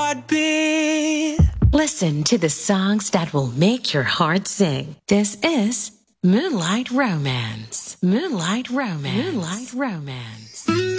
heartbeat. Listen to the songs that will make your heart sing. This is Moonlight Romance. Moonlight Romance. Moonlight Romance.